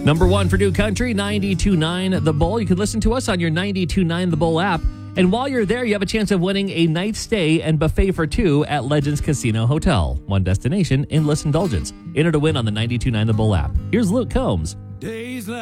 Number one for New Country, 92.9 The Bull. You can listen to us on your 92.9 The Bull app. And while you're there, you have a chance of winning a night stay and buffet for two at Legends Casino Hotel. One destination, endless indulgence. Enter to win on the 92.9 The Bull app. Here's Luke Combs.